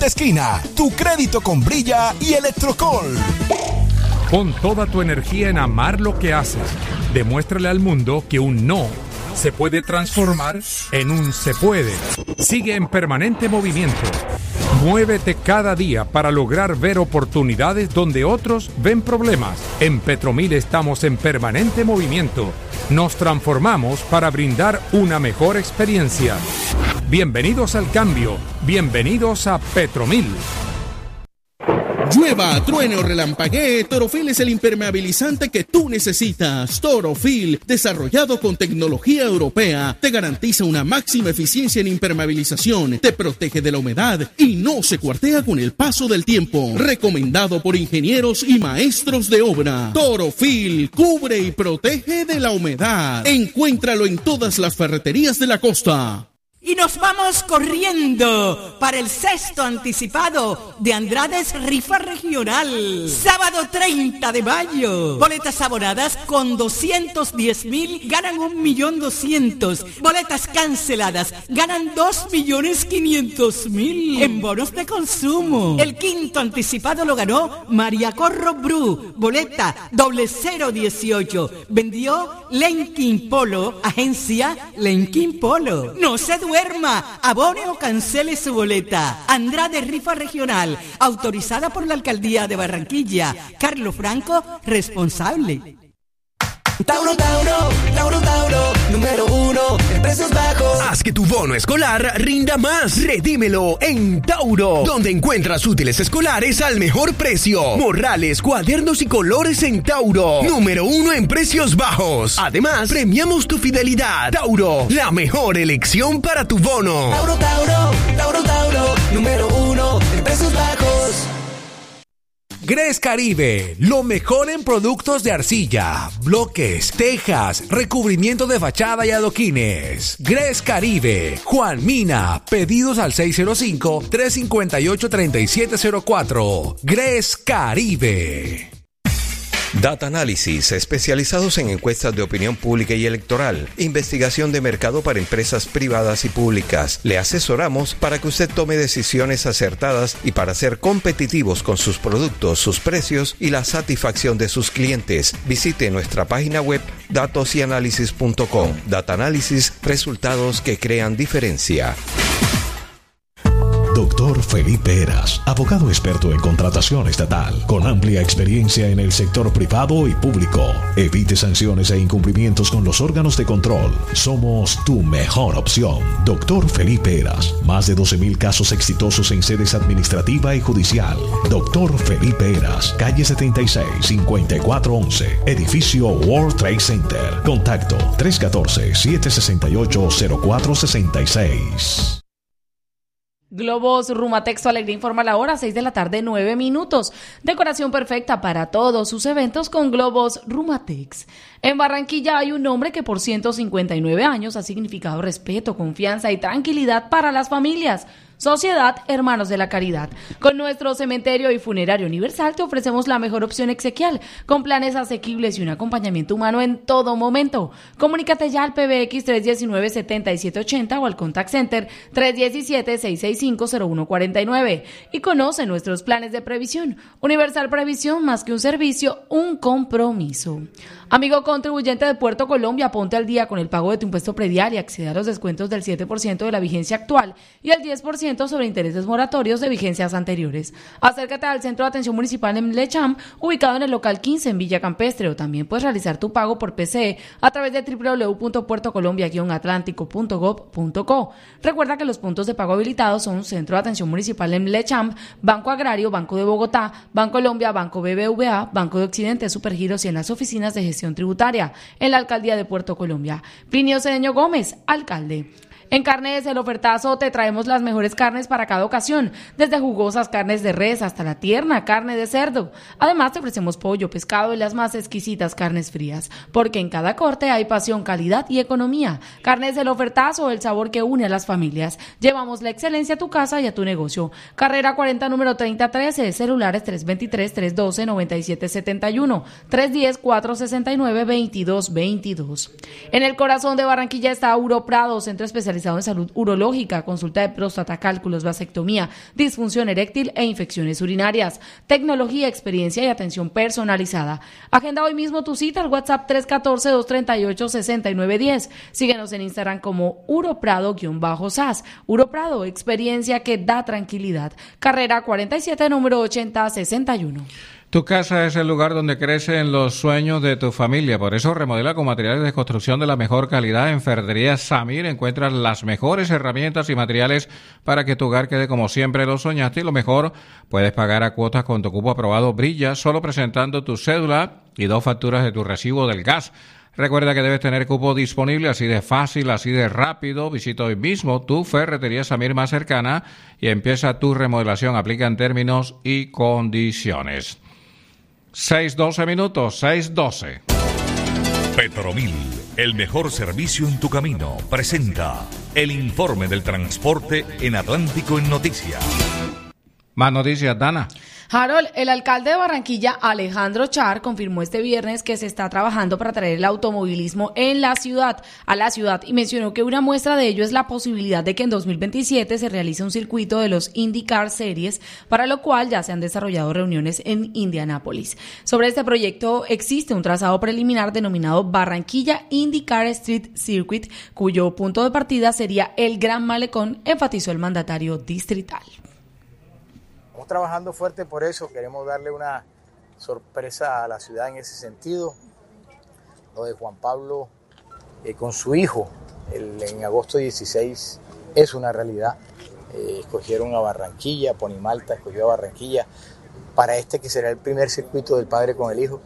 Tienda Esquina, tu crédito con Brilla y Electrocol. Pon toda tu energía en amar lo que haces. Demuéstrale al mundo que un no se puede transformar en un se puede. Sigue en permanente movimiento. Muévete cada día para lograr ver oportunidades donde otros ven problemas. En Petromil estamos en permanente movimiento. Nos transformamos para brindar una mejor experiencia. Bienvenidos al cambio. Bienvenidos a Petromil. Llueva, truene o relampaguee, Torofil es el impermeabilizante que tú necesitas. Torofil, desarrollado con tecnología europea, te garantiza una máxima eficiencia en impermeabilización, te protege de la humedad y no se cuartea con el paso del tiempo. Recomendado por ingenieros y maestros de obra. Torofil, cubre y protege de la humedad. Encuéntralo en todas las ferreterías de la costa. Y nos vamos corriendo para el sexto anticipado de Andrades Rifa Regional. Sábado 30 de mayo. Boletas abonadas con 210,000 ganan 1.200.000. Boletas canceladas ganan 2.500.000 en bonos de consumo. El quinto anticipado lo ganó María Corro Bru. Boleta 0018. Vendió Lenkin Polo. Agencia Lenkin Polo. No se duerma, abone o cancele su boleta. Andrade Rifa Regional, autorizada por la Alcaldía de Barranquilla. Carlos Franco, responsable. Tauro, Tauro, Tauro, Tauro, número 1 en precios bajos. Haz que tu bono escolar rinda más. Redímelo en Tauro, donde encuentras útiles escolares al mejor precio. Morrales, cuadernos y colores en Tauro. Número 1 en precios bajos. Además, premiamos tu fidelidad. Tauro, la mejor elección para tu bono. Tauro, Tauro, Tauro, Tauro, número 1 en precios bajos. Gres Caribe, lo mejor en productos de arcilla, bloques, tejas, recubrimiento de fachada y adoquines. Gres Caribe, Juan Mina, pedidos al 605-358-3704. Gres Caribe. Data Análisis, especializados en encuestas de opinión pública y electoral, investigación de mercado para empresas privadas y públicas. Le asesoramos para que usted tome decisiones acertadas y para ser competitivos con sus productos, sus precios y la satisfacción de sus clientes. Visite nuestra página web datosyanalysis.com. Data Análisis, resultados que crean diferencia. Doctor Felipe Heras, abogado experto en contratación estatal, con amplia experiencia en el sector privado y público. Evite sanciones e incumplimientos con los órganos de control. Somos tu mejor opción. Doctor Felipe Heras, más de 12,000 casos exitosos en sedes administrativa y judicial. Doctor Felipe Heras, calle 76, 5411, edificio World Trade Center. Contacto 314-768-0466. Globos Rumatex Alegría informa la hora, 6 de la tarde, 9 minutos. Decoración perfecta para todos sus eventos con Globos Rumatex. En Barranquilla hay un nombre que por 159 años ha significado respeto, confianza y tranquilidad para las familias. Sociedad Hermanos de la Caridad. Con nuestro cementerio y funerario universal te ofrecemos la mejor opción exequial, con planes asequibles y un acompañamiento humano en todo momento. Comunícate ya al PBX 319-7780 o al Contact Center 317-665-0149 y conoce nuestros planes de previsión. Universal Previsión, más que un servicio, un compromiso. Amigo contribuyente de Puerto Colombia, ponte al día con el pago de tu impuesto predial y accede a los descuentos del 7% de la vigencia actual y el 10% sobre intereses moratorios de vigencias anteriores. Acércate al Centro de Atención Municipal en Lecham, ubicado en el local 15 en Villa Campestre, o también puedes realizar tu pago por PCE a través de www.puertocolombia-atlántico.gov.co. Recuerda que los puntos de pago habilitados son Centro de Atención Municipal en Lecham, Banco Agrario, Banco de Bogotá, Bancolombia, Banco BBVA, Banco de Occidente, Supergiros y en las oficinas de gestión tributaria en la Alcaldía de Puerto Colombia. Plinio Cedeño Gómez, alcalde. En Carnes El Ofertazo te traemos las mejores carnes para cada ocasión, desde jugosas carnes de res hasta la tierna carne de cerdo. Además te ofrecemos pollo, pescado y las más exquisitas carnes frías, porque en cada corte hay pasión, calidad y economía. Carnes El Ofertazo, el sabor que une a las familias. Llevamos la excelencia a tu casa y a tu negocio. Carrera 40, número 3013, celulares 323-312-9771, 310-469-2222. En el corazón de Barranquilla está Auro Prado, centro especializado especializado en salud urológica, consulta de próstata, cálculos, vasectomía, disfunción eréctil e infecciones urinarias. Tecnología, experiencia y atención personalizada. Agenda hoy mismo tu cita al WhatsApp 314-238-6910. Síguenos en Instagram como uroprado_SAS. Uroprado, experiencia que da tranquilidad. Carrera 47, número 8061. Tu casa es el lugar donde crecen los sueños de tu familia. Por eso remodela con materiales de construcción de la mejor calidad. En Ferretería Samir encuentras las mejores herramientas y materiales para que tu hogar quede como siempre lo soñaste. Y lo mejor, puedes pagar a cuotas con tu cupo aprobado Brilla, solo presentando tu cédula y 2 facturas de tu recibo del gas. Recuerda que debes tener cupo disponible, así de fácil, así de rápido. Visita hoy mismo tu Ferretería Samir más cercana y empieza tu remodelación. Aplican términos y condiciones. 6:12 minutos, 6:12. Petromil, el mejor servicio en tu camino, presenta el informe del transporte en Atlántico en Noticias. Más noticias, Dana. Harold, el alcalde de Barranquilla, Alejandro Char, confirmó este viernes que se está trabajando para traer el automovilismo a la ciudad, y mencionó que una muestra de ello es la posibilidad de que en 2027 se realice un circuito de los IndyCar Series, para lo cual ya se han desarrollado reuniones en Indianápolis. Sobre este proyecto existe un trazado preliminar denominado Barranquilla IndyCar Street Circuit, cuyo punto de partida sería el Gran Malecón, enfatizó el mandatario distrital. Estamos trabajando fuerte por eso, queremos darle una sorpresa a la ciudad en ese sentido. Lo de Juan Pablo con su hijo en agosto 16 es una realidad. Escogieron a Barranquilla, Ponimalta escogió a Barranquilla para que será el primer circuito del padre con el hijo.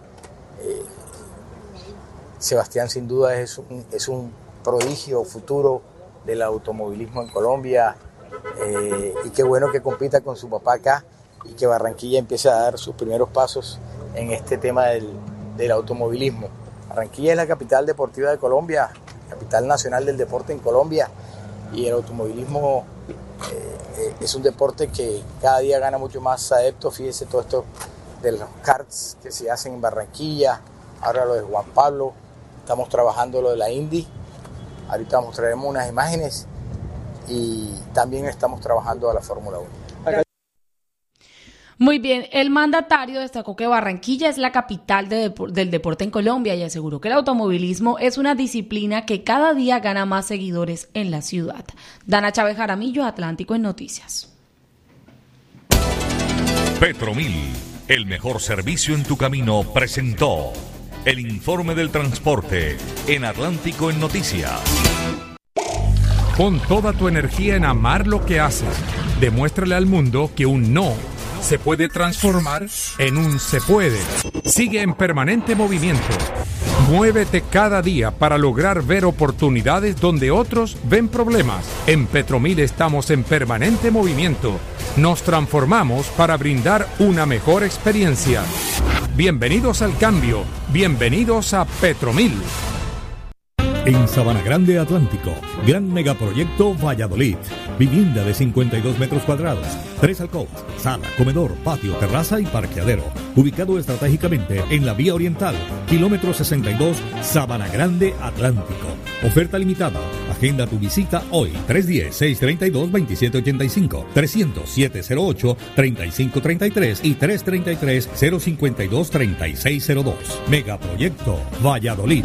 Sebastián sin duda es un prodigio futuro del automovilismo en Colombia. Y qué bueno que compita con su papá acá y que Barranquilla empiece a dar sus primeros pasos en este tema del automovilismo. Barranquilla es la capital deportiva de Colombia, capital nacional del deporte en Colombia, y el automovilismo es un deporte que cada día gana mucho más adeptos. Fíjese todo esto de los karts que se hacen en Barranquilla, ahora lo de Juan Pablo, estamos trabajando lo de la Indy, ahorita mostraremos unas imágenes. Y también estamos trabajando a la Fórmula 1. Muy bien, el mandatario destacó que Barranquilla es la capital del deporte en Colombia y aseguró que el automovilismo es una disciplina que cada día gana más seguidores en la ciudad. Dana Chávez Jaramillo, Atlántico en Noticias. Petromil, el mejor servicio en tu camino, presentó el informe del transporte en Atlántico en Noticias. Pon toda tu energía en amar lo que haces. Demuéstrale al mundo que un no se puede transformar en un se puede. Sigue en permanente movimiento. Muévete cada día para lograr ver oportunidades donde otros ven problemas. En Petromil estamos en permanente movimiento. Nos transformamos para brindar una mejor experiencia. Bienvenidos al cambio. Bienvenidos a Petromil. En Sabana Grande Atlántico, gran megaproyecto Valladolid. Vivienda de 52 metros cuadrados, 3 alcobas, sala, comedor, patio, terraza y parqueadero. Ubicado estratégicamente en la vía oriental, kilómetro 62, Sabana Grande Atlántico. Oferta limitada. Agenda tu visita hoy, 310-632-2785, 300-708-3533 y 333-052-3602. Megaproyecto Valladolid.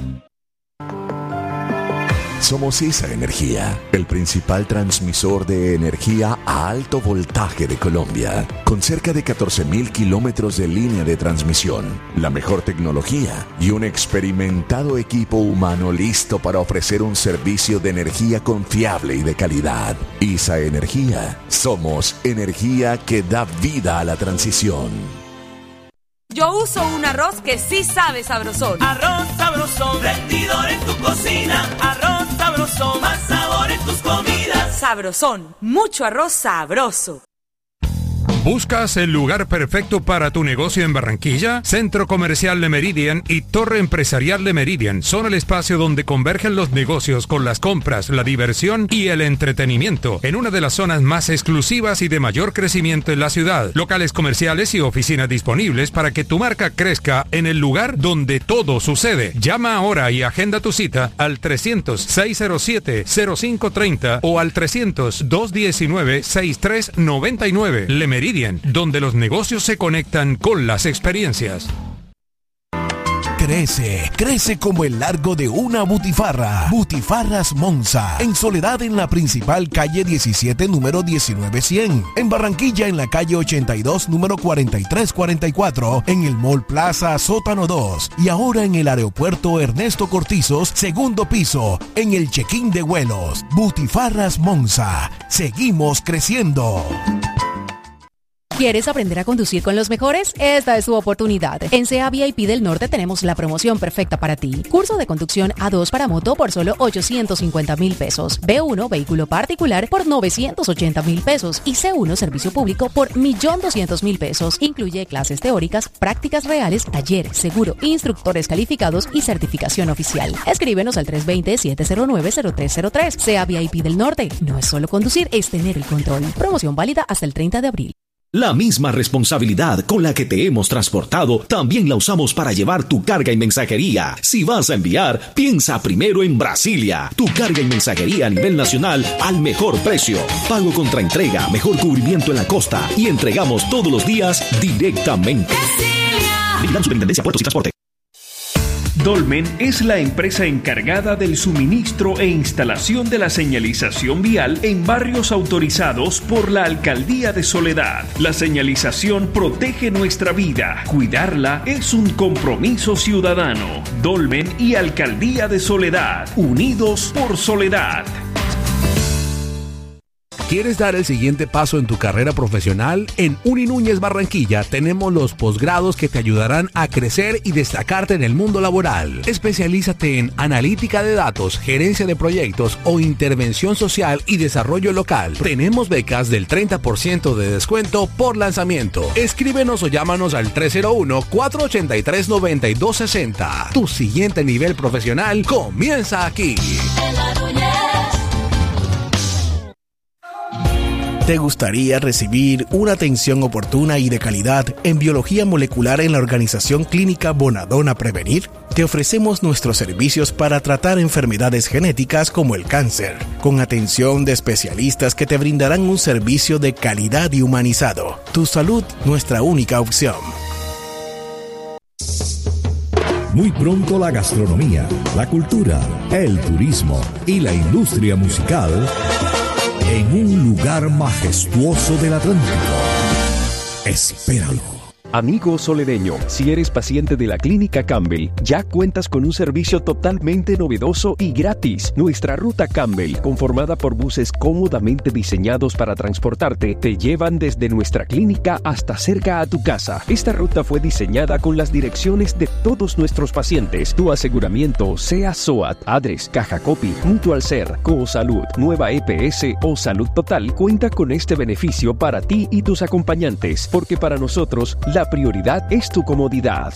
Somos ISA Energía, el principal transmisor de energía a alto voltaje de Colombia, con cerca de 14.000 kilómetros de línea de transmisión, la mejor tecnología y un experimentado equipo humano listo para ofrecer un servicio de energía confiable y de calidad. ISA Energía, somos energía que da vida a la transición. Yo uso un arroz que sí sabe sabrosón. Arroz sabrosón, rendidor en tu cocina. Arroz sabrosón, más sabor en tus comidas. Sabrosón, mucho arroz sabroso. ¿Buscas el lugar perfecto para tu negocio en Barranquilla? Centro Comercial Le Meridian y Torre Empresarial Le Meridian son el espacio donde convergen los negocios con las compras, la diversión y el entretenimiento en una de las zonas más exclusivas y de mayor crecimiento en la ciudad. Locales comerciales y oficinas disponibles para que tu marca crezca en el lugar donde todo sucede. Llama ahora y agenda tu cita al 300-607-0530 o al 300-219-6399. Le Meridian, donde los negocios se conectan con las experiencias. Crece como el largo de una butifarra. Butifarras Monza, en Soledad en la principal calle 17, número 19100. En Barranquilla en la calle 82, número 4344. En el Mall Plaza Sótano 2. Y ahora en el aeropuerto Ernesto Cortizos, segundo piso, en el check-in de vuelos. Butifarras Monza. Seguimos creciendo. ¿Quieres aprender a conducir con los mejores? Esta es tu oportunidad. En CA VIP del Norte tenemos la promoción perfecta para ti. Curso de conducción A2 para moto por solo 850,000 pesos. B1 vehículo particular por 980,000 pesos. Y C1 servicio público por 1,200,000 pesos. Incluye clases teóricas, prácticas reales, taller, seguro, instructores calificados y certificación oficial. Escríbenos al 320-709-0303. CA VIP del Norte. No es solo conducir, es tener el control. Promoción válida hasta el 30 de abril. La misma responsabilidad con la que te hemos transportado, también la usamos para llevar tu carga y mensajería. Si vas a enviar, piensa primero en Brasilia. Tu carga y mensajería a nivel nacional al mejor precio. Pago contra entrega, mejor cubrimiento en la costa y entregamos todos los días directamente. Vigilando Superintendencia Puertos y Transporte. Dolmen es la empresa encargada del suministro e instalación de la señalización vial en barrios autorizados por la Alcaldía de Soledad. La señalización protege nuestra vida. Cuidarla es un compromiso ciudadano. Dolmen y Alcaldía de Soledad, unidos por Soledad. ¿Quieres dar el siguiente paso en tu carrera profesional? En Uni Núñez Barranquilla tenemos los posgrados que te ayudarán a crecer y destacarte en el mundo laboral. Especialízate en analítica de datos, gerencia de proyectos o intervención social y desarrollo local. Tenemos becas del 30% de descuento por lanzamiento. Escríbenos o llámanos al 301-483-9260. Tu siguiente nivel profesional comienza aquí. ¿Te gustaría recibir una atención oportuna y de calidad en biología molecular en la Organización Clínica Bonadona Prevenir? Te ofrecemos nuestros servicios para tratar enfermedades genéticas como el cáncer, con atención de especialistas que te brindarán un servicio de calidad y humanizado. Tu salud, nuestra única opción. Muy pronto la gastronomía, la cultura, el turismo y la industria musical en un lugar majestuoso del Atlántico. Espéralo. Amigo soledeño, si eres paciente de la Clínica Campbell, ya cuentas con un servicio totalmente novedoso y gratis. Nuestra ruta Campbell, conformada por buses cómodamente diseñados para transportarte, te llevan desde nuestra clínica hasta cerca a tu casa. Esta ruta fue diseñada con las direcciones de todos nuestros pacientes. Tu aseguramiento, sea SOAT, ADRES, Caja Copy, Mutual Ser, Cosalud, Nueva EPS o Salud Total, cuenta con este beneficio para ti y tus acompañantes, porque para nosotros, la prioridad es tu comodidad.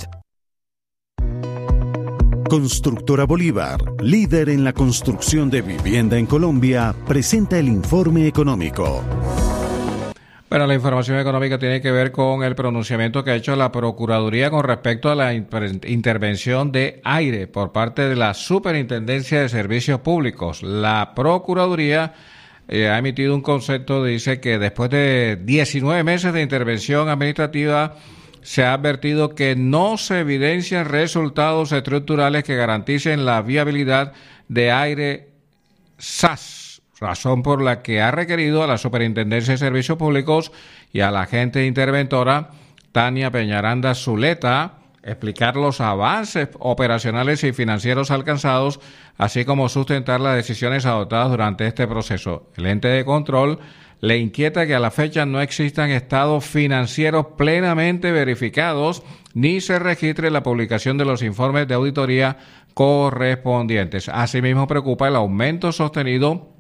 Constructora Bolívar, líder en la construcción de vivienda en Colombia, presenta el informe económico. Bueno, la información económica tiene que ver con el pronunciamiento que ha hecho la Procuraduría con respecto a la intervención de aire por parte de la Superintendencia de Servicios Públicos. La Procuraduría ha emitido un concepto, dice que después de 19 meses de intervención administrativa se ha advertido que no se evidencian resultados estructurales que garanticen la viabilidad de aire SAS, razón por la que ha requerido a la Superintendencia de Servicios Públicos y a la agente interventora Tania Peñaranda Zuleta explicar los avances operacionales y financieros alcanzados, así como sustentar las decisiones adoptadas durante este proceso. El ente de control le inquieta que a la fecha no existan estados financieros plenamente verificados ni se registre la publicación de los informes de auditoría correspondientes. Asimismo, preocupa el aumento sostenido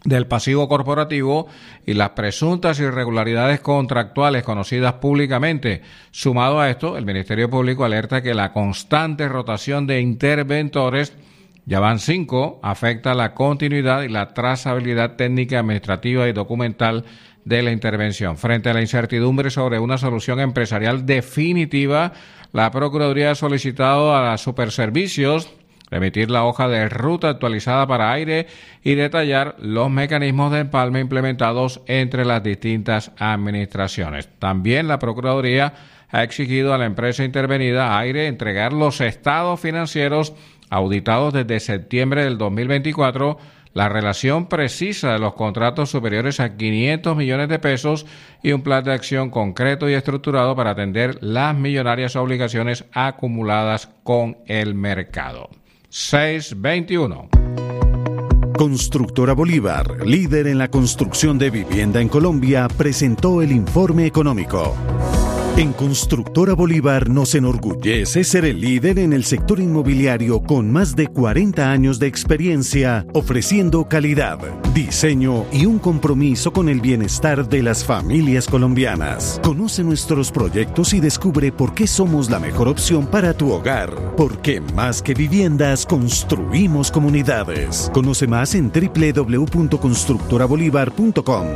del pasivo corporativo y las presuntas irregularidades contractuales conocidas públicamente. Sumado a esto, el Ministerio Público alerta que la constante rotación de interventores, ya van 5, afecta la continuidad y la trazabilidad técnica, administrativa y documental de la intervención. Frente a la incertidumbre sobre una solución empresarial definitiva, la Procuraduría ha solicitado a las Superservicios remitir la hoja de ruta actualizada para aire y detallar los mecanismos de empalme implementados entre las distintas administraciones. También la Procuraduría ha exigido a la empresa intervenida, Aire, entregar los estados financieros auditados desde septiembre del 2024, la relación precisa de los contratos superiores a 500 millones de pesos y un plan de acción concreto y estructurado para atender las millonarias obligaciones acumuladas con el mercado. 621. Constructora Bolívar, líder en la construcción de vivienda en Colombia, presentó el informe económico. En Constructora Bolívar nos enorgullece ser el líder en el sector inmobiliario con más de 40 años de experiencia, ofreciendo calidad, diseño y un compromiso con el bienestar de las familias colombianas. Conoce nuestros proyectos y descubre por qué somos la mejor opción para tu hogar. Porque más que viviendas, construimos comunidades. Conoce más en www.constructorabolívar.com.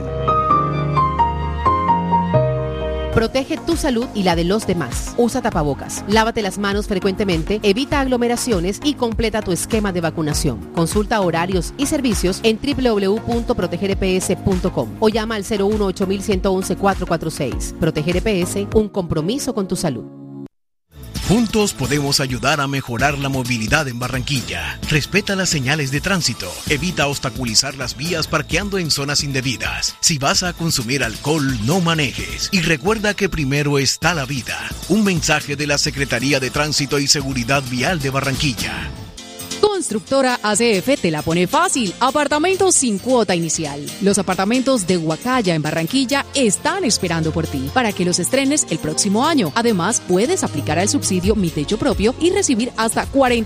Protege tu salud y la de los demás. Usa tapabocas, lávate las manos frecuentemente, evita aglomeraciones y completa tu esquema de vacunación. Consulta horarios y servicios en www.protegereps.com o llama al 018-111-446. Proteger EPS, un compromiso con tu salud. Juntos podemos ayudar a mejorar la movilidad en Barranquilla. Respeta las señales de tránsito. Evita obstaculizar las vías parqueando en zonas indebidas. Si vas a consumir alcohol, no manejes. Y recuerda que primero está la vida. Un mensaje de la Secretaría de Tránsito y Seguridad Vial de Barranquilla. Constructora ACF te la pone fácil. Apartamentos sin cuota inicial. Los apartamentos de Huacaya en Barranquilla están esperando por ti para que los estrenes el próximo año. Además, puedes aplicar al subsidio Mi Techo Propio y recibir hasta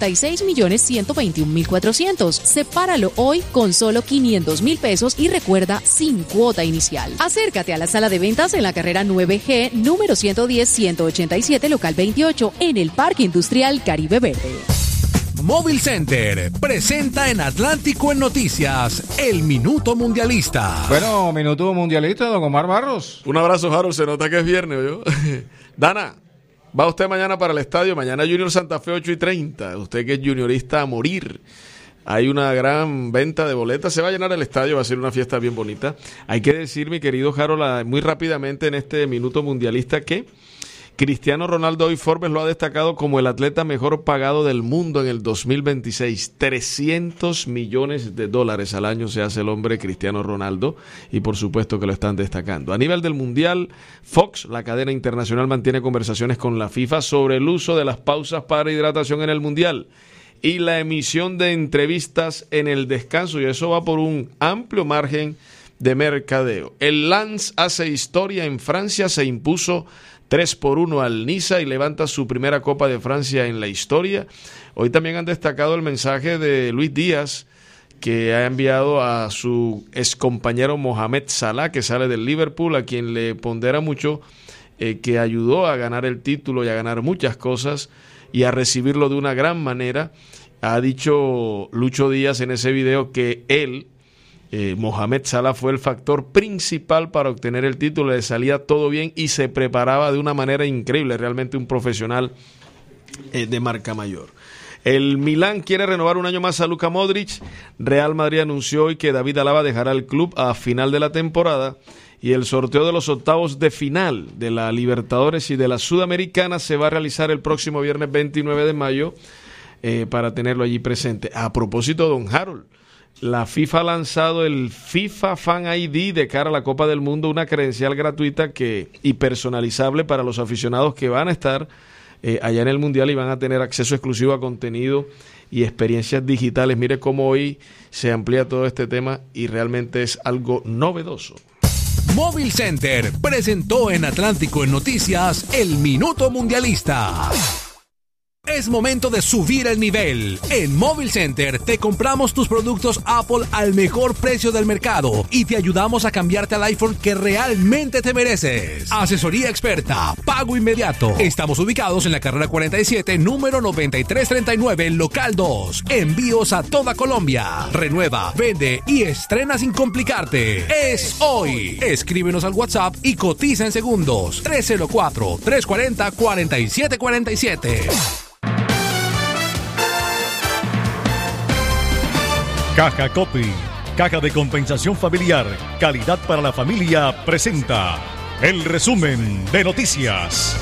46.121.400. Sepáralo hoy con solo 500.000 pesos y recuerda, sin cuota inicial. Acércate a la sala de ventas en la carrera 9G, número 110-187, local 28, en el Parque Industrial Caribe Verde. Móvil Center presenta en Atlántico en Noticias el Minuto Mundialista. Bueno, Minuto Mundialista, don Omar Barros. Un abrazo, Harold, se nota que es viernes, ¿oyó? Dana, va usted mañana para el estadio, mañana Junior Santa Fe 8:30, usted que es juniorista a morir. Hay una gran venta de boletas, se va a llenar el estadio, va a ser una fiesta bien bonita. Hay que decir, mi querido Harold, muy rápidamente en este Minuto Mundialista que Cristiano Ronaldo, hoy Forbes lo ha destacado como el atleta mejor pagado del mundo en el 2026. $300 millones al año se hace el hombre Cristiano Ronaldo, y por supuesto que lo están destacando. A nivel del Mundial, Fox, la cadena internacional, mantiene conversaciones con la FIFA sobre el uso de las pausas para hidratación en el Mundial y la emisión de entrevistas en el descanso, y eso va por un amplio margen de mercadeo. El Lens hace historia en Francia, se impuso 3-1 al Niza y levanta su primera Copa de Francia en la historia. Hoy también han destacado el mensaje de Luis Díaz, que ha enviado a su excompañero Mohamed Salah, que sale del Liverpool, a quien le pondera mucho, que ayudó a ganar el título y a ganar muchas cosas y a recibirlo de una gran manera. Ha dicho Lucho Díaz en ese video que él, Mohamed Salah, fue el factor principal para obtener el título, le salía todo bien y se preparaba de una manera increíble, realmente un profesional de marca mayor. El Milán quiere renovar un año más a Luka Modric. Real Madrid anunció hoy que David Alaba dejará el club a final de la temporada, y el sorteo de los octavos de final de la Libertadores y de la Sudamericana se va a realizar el próximo viernes 29 de mayo para tenerlo allí presente. A propósito, don Harold, la FIFA ha lanzado el FIFA Fan ID de cara a la Copa del Mundo, una credencial gratuita y personalizable para los aficionados que van a estar allá en el Mundial y van a tener acceso exclusivo a contenido y experiencias digitales. Mire cómo hoy se amplía todo este tema y realmente es algo novedoso. Móvil Center presentó en Atlántico en Noticias el Minuto Mundialista. Es momento de subir el nivel. En Móvil Center te compramos tus productos Apple al mejor precio del mercado y te ayudamos a cambiarte al iPhone que realmente te mereces. Asesoría experta, pago inmediato. Estamos ubicados en la carrera 47, número 9339, local 2. Envíos a toda Colombia. Renueva, vende y estrena sin complicarte. Es hoy. Escríbenos al WhatsApp y cotiza en segundos. 304-340-4747. Caja Copy, Caja de Compensación Familiar, Calidad para la Familia, presenta el resumen de noticias.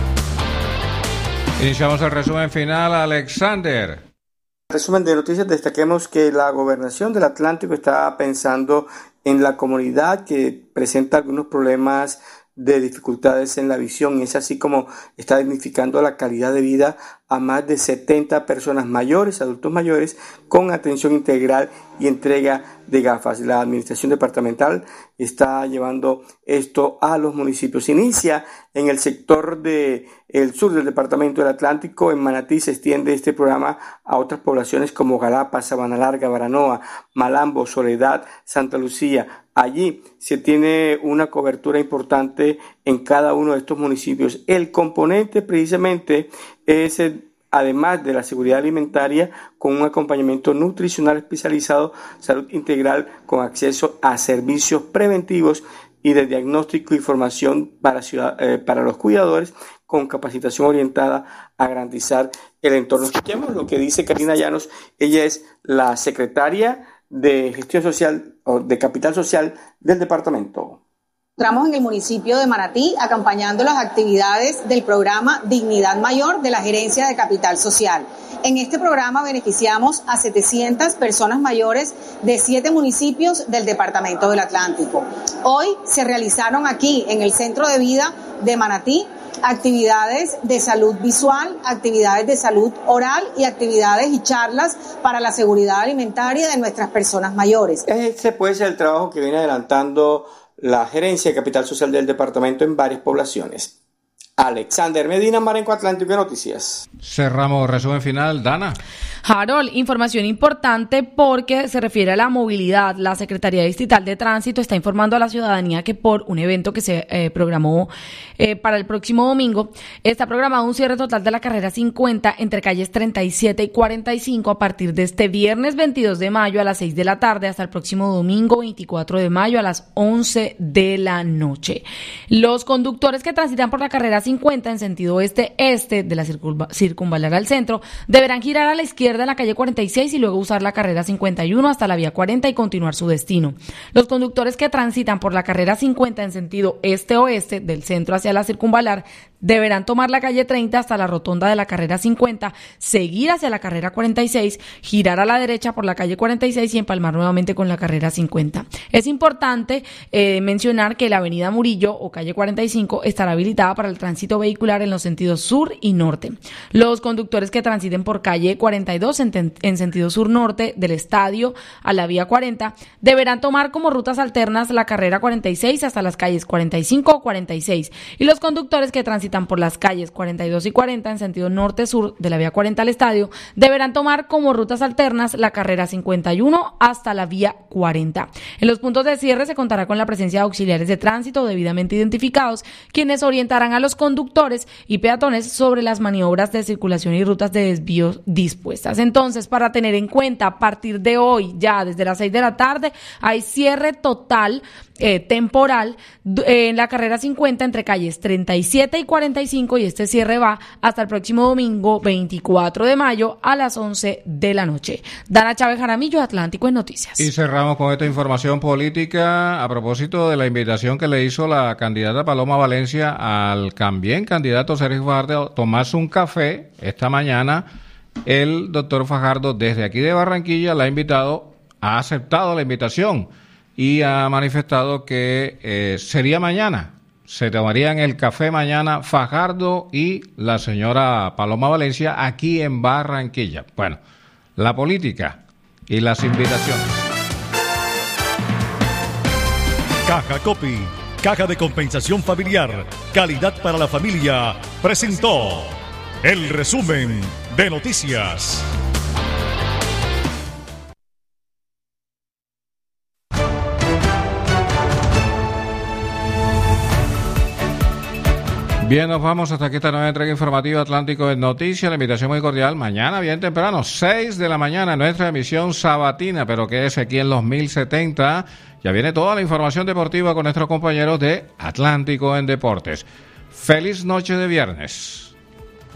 Iniciamos el resumen final, Alexander. Resumen de noticias, destaquemos que la Gobernación del Atlántico está pensando en la comunidad que presenta algunos problemas de dificultades en la visión, y es así como está dignificando la calidad de vida a más de 70 personas mayores, adultos mayores, con atención integral y entrega de gafas. La administración departamental está llevando esto a los municipios. Inicia en el sector del sur del departamento del Atlántico. En Manatí se extiende este programa a otras poblaciones como Galapa, Sabana Larga, Baranoa, Malambo, Soledad, Santa Lucía. Allí se tiene una cobertura importante en cada uno de estos municipios. El componente precisamente es, además de la seguridad alimentaria, con un acompañamiento nutricional especializado, salud integral con acceso a servicios preventivos y de diagnóstico y formación para los cuidadores, con capacitación orientada a garantizar el entorno. Escuchemos lo que dice Karina Llanos. Ella es la secretaria de Gestión Social o de Capital Social del departamento. Entramos en el municipio de Manatí acompañando las actividades del programa Dignidad Mayor de la Gerencia de Capital Social. En este programa beneficiamos a 700 personas mayores de 7 municipios del departamento del Atlántico. Hoy se realizaron aquí en el Centro de Vida de Manatí actividades de salud visual, actividades de salud oral y actividades y charlas para la seguridad alimentaria de nuestras personas mayores. Este puede ser el trabajo que viene adelantando la Gerencia de Capital Social del departamento en varias poblaciones. Alexander Medina, Marenco Atlántico de Noticias. Cerramos resumen final, Dana. Harold, información importante porque se refiere a la movilidad. La Secretaría Distrital de Tránsito está informando a la ciudadanía que por un evento que se programó para el próximo domingo, está programado un cierre total de la carrera 50 entre calles 37 y 45 a partir de este viernes 22 de mayo a las 6 de la tarde hasta el próximo domingo 24 de mayo a las 11 de la noche. Los conductores que transitan por la carrera 50 en sentido este-este de la circunvalar al centro deberán girar a la izquierda en la calle 46 y luego usar la carrera 51 hasta la vía 40 y continuar su destino. Los conductores que transitan por la carrera 50 en sentido este-oeste del centro hacia la circunvalar deberán tomar la calle 30 hasta la rotonda de la carrera 50, seguir hacia la carrera 46, girar a la derecha por la calle 46 y empalmar nuevamente con la carrera 50. Es importante mencionar que la avenida Murillo o calle 45 estará habilitada para el tránsito vehicular en los sentidos sur y norte. Los conductores que transiten por calle 42 en sentido sur-norte del estadio a la vía 40 deberán tomar como rutas alternas la carrera 46 hasta las calles 45 o 46 y los conductores que transitan por las calles 42 y 40 en sentido norte-sur de la vía 40 al estadio deberán tomar como rutas alternas la carrera 51 hasta la vía 40. En los puntos de cierre se contará con la presencia de auxiliares de tránsito debidamente identificados, quienes orientarán a los conductores y peatones sobre las maniobras de circulación y rutas de desvío dispuestas. Entonces, para tener en cuenta, a partir de hoy, ya desde las 6 de la tarde, hay cierre total temporal en la carrera 50 entre calles 37 y 45 y este cierre va hasta el próximo domingo 24 de mayo a las 11 de la noche. Dana Chávez Jaramillo, Atlántico en Noticias. Y cerramos con esta información política a propósito de la invitación que le hizo la candidata Paloma Valencia al también candidato Sergio Fajardo a tomarse un café esta mañana. El doctor Fajardo desde aquí de Barranquilla la ha invitado, ha aceptado la invitación y ha manifestado que sería mañana, se tomarían el café mañana Fajardo y la señora Paloma Valencia aquí en Barranquilla. Bueno, la política y las invitaciones. Caja Copy, Caja de Compensación Familiar, Calidad para la Familia, presentó el resumen de noticias. Bien, nos vamos hasta aquí esta nueva entrega informativa Atlántico en Noticias. La invitación muy cordial. Mañana, bien temprano, 6 de la mañana, nuestra emisión sabatina, pero que es aquí en los 1070. Ya viene toda la información deportiva con nuestros compañeros de Atlántico en Deportes. Feliz noche de viernes.